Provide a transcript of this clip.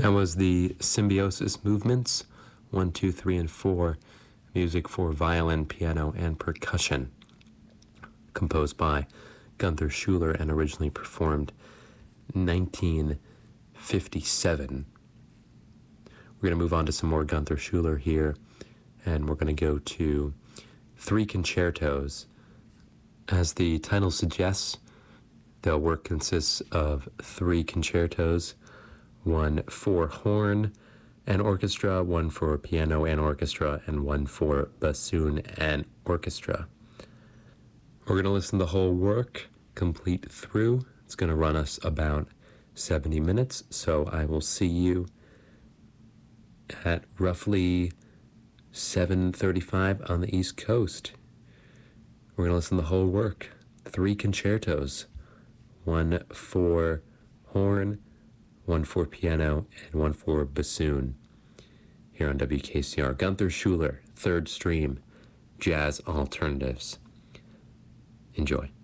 That was the Symbiosis Movements, 1, 2, 3, and 4, music for violin, piano, and percussion, composed by Gunther Schuller and originally performed in 1957. We're going to move on to some more Gunther Schuller here, and we're going to go to Three Concertos. As the title suggests, the work consists of three concertos, one for horn and orchestra, one for piano and orchestra, and one for bassoon and orchestra. We're going to listen to the whole work complete through. It's going to run us about 70 minutes, so I will see you at roughly 7:35 on the East Coast. We're going to listen to the whole work. Three concertos, one for horn, one for piano, and one for bassoon. Here on WKCR, Gunther Schuller, Third Stream, Jazz Alternatives. Enjoy.